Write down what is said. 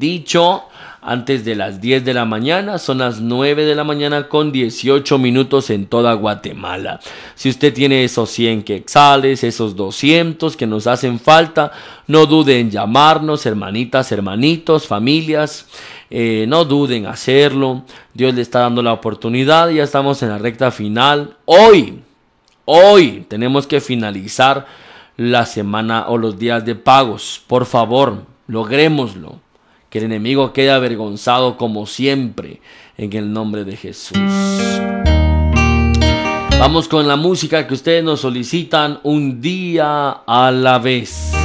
dicho, antes de las 10 de la mañana. Son las 9 de la mañana con 18 minutos en toda Guatemala. Si usted tiene esos 100 quetzales, esos 200 que nos hacen falta, no duden en llamarnos, hermanitas, hermanitos, familias. No duden en hacerlo. Dios le está dando la oportunidad. Ya estamos en la recta final. Hoy tenemos que finalizar la semana o los días de pagos. Por favor, logrémoslo. Que el enemigo quede avergonzado como siempre, en el nombre de Jesús. Vamos con la música que ustedes nos solicitan, Un día a la vez.